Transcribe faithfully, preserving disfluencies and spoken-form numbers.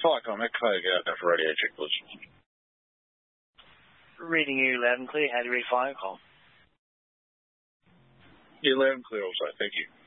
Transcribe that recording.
Firecom Echo, go for radio check, please. Reading you loud and clear. How do you read Firecom? Yeah, loud and clear also. Thank you.